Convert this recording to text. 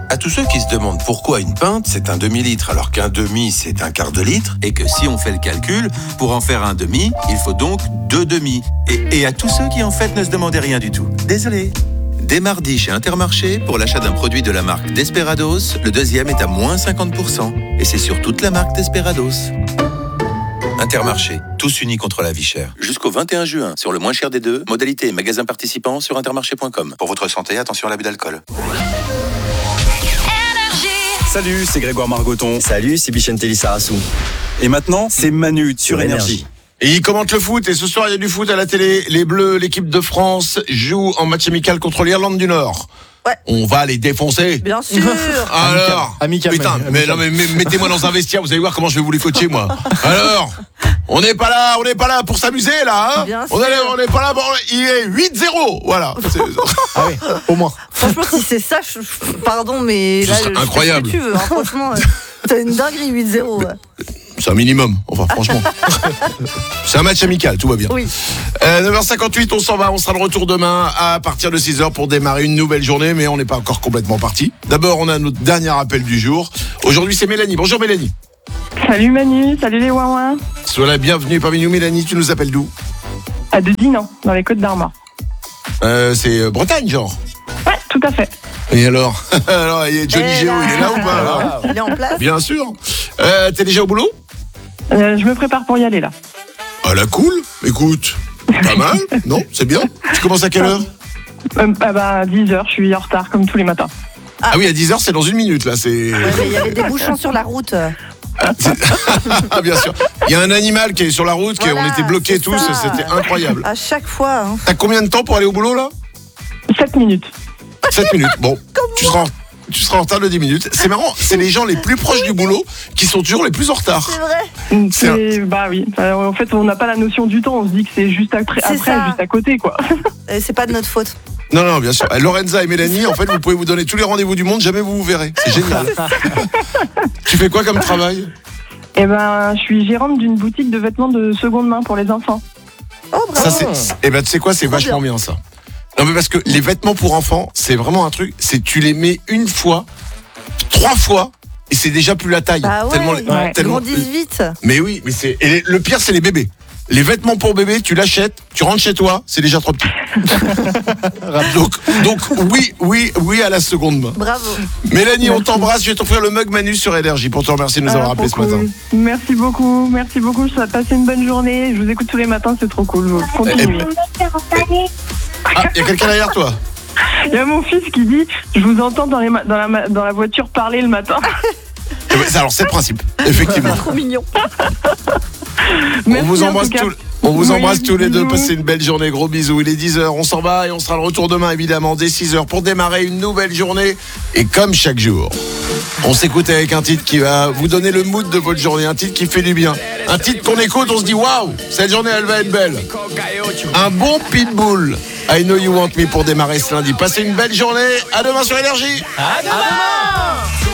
À tous ceux qui se demandent pourquoi une pinte c'est un demi-litre alors qu'un demi c'est un quart de litre, Et que si on fait le calcul, pour en faire un demi, il faut donc 2 demi. Et à tous ceux qui en fait ne se demandaient rien du tout. Désolé. Dès mardi chez Intermarché, pour l'achat d'un produit de la marque Desperados, le deuxième est à moins 50%. Et c'est sur toute la marque Desperados. Intermarché, tous unis contre la vie chère. Jusqu'au 21 juin, sur le moins cher des deux, modalité et magasins participants sur intermarché.com. Pour votre santé, attention à l'abus d'alcool. Salut, c'est Grégoire Margoton. Salut, c'est Bichente Lissarassou. Et maintenant, c'est Manu sur Énergie. Et il commente le foot, et ce soir il y a du foot à la télé. Les Bleus, l'équipe de France, joue en match amical contre l'Irlande du Nord. Ouais. On va les défoncer. Bien sûr. Alors, Amical, putain, mais non, mais mettez-moi dans un vestiaire, vous allez voir comment je vais vous les coacher, moi. Alors, on n'est pas là pour s'amuser, là, hein. Bien On sûr. n'est pas là, bon, il est 8-0, voilà. Ah oui, au moins. Franchement, si c'est ça, pardon, mais Ce là, serait je fais incroyable. ce que tu veux, hein. Franchement, t'as une dinguerie 8-0. Ouais. C'est un minimum, enfin franchement. C'est un match amical, tout va bien. Oui. 9h58, on s'en va, on sera de retour demain à partir de 6h pour démarrer une nouvelle journée, mais on n'est pas encore complètement parti. D'abord, on a notre dernier appel du jour. Aujourd'hui, c'est Mélanie. Bonjour Mélanie. Salut Manu, salut les ouin-ouin. Sois la bienvenue parmi nous. Mélanie, tu nous appelles d'où? À de Dinan, dans les Côtes d'Armor. C'est Bretagne, genre. Ouais, tout à fait. Et alors Alors, il y a Johnny Et Géo, là. il est là ou pas alors Il est en place. Bien sûr. T'es déjà au boulot? Je me prépare pour y aller là. Ah la cool. Écoute, pas mal. Non, c'est bien. Tu commences à quelle heure? 10h, je suis en retard comme tous les matins. Ah oui, à 10h, c'est dans une minute là. C'est. Ouais, mais il y avait des bouchons sur la route. Ah bien sûr. Il y a un animal qui est sur la route, on Voilà, était bloqués c'est tous, ça. c'était incroyable. À chaque fois. Hein. T'as combien de temps pour aller au boulot là? 7 minutes. 7 minutes. Bon, tu seras en retard de 10 minutes. C'est marrant, c'est les gens les plus proches du boulot qui sont toujours les plus en retard. C'est vrai. Bah oui. En fait, on n'a pas la notion du temps. On se dit que c'est juste après, C'est ça. juste à côté, quoi. Et c'est pas de notre faute. Non, bien sûr. Lorenza et Mélanie, en fait, vous pouvez vous donner tous les rendez-vous du monde, jamais vous verrez. C'est génial. Tu fais quoi comme travail? Je suis gérante d'une boutique de vêtements de seconde main pour les enfants. Oh, bravo. Ça, tu sais quoi, c'est vachement bien ça. Non, mais parce que les vêtements pour enfants, c'est vraiment un truc, c'est tu les mets une fois, 3 fois, et c'est déjà plus la taille. Bah ouais, Tellement, ils grandissent vite. Mais oui, et le pire, c'est les bébés. Les vêtements pour bébé, tu l'achètes, tu rentres chez toi, c'est déjà trop petit. donc oui à la seconde main. Bravo. Mélanie, on t'embrasse, je vais t'offrir le mug Manu sur Énergie pour te remercier de nous avoir appelé ce matin. Merci beaucoup, je souhaite passer une bonne journée. Je vous écoute tous les matins, c'est trop cool. Continuez. Ah, il y a quelqu'un derrière toi? Il y a mon fils qui dit, je vous entends dans la voiture parler le matin. Alors c'est le principe, effectivement. Trop mignon. On vous embrasse Oui, tous les deux, bisous. passez une belle journée, gros bisous. Il est 10h, on s'en va et on sera de retour demain évidemment dès 6h pour démarrer une nouvelle journée. Et comme chaque jour, on s'écoute avec un titre qui va vous donner le mood de votre journée, un titre qui fait du bien. Un titre qu'on écoute, on se dit waouh, cette journée elle va être belle. Un bon Pitbull, I Know You Want Me pour démarrer ce lundi. Passez une belle journée, à demain sur Énergie. À demain.